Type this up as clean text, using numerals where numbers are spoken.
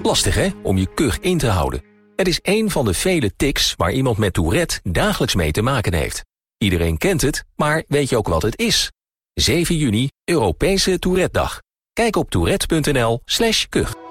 Lastig hè, om je kuch in te houden. Het is één van de vele tics waar iemand met Tourette dagelijks mee te maken heeft. Iedereen kent het, maar weet je ook wat het is? 7 juni, Europese Tourette-dag. Kijk op tourette.nl/kuch.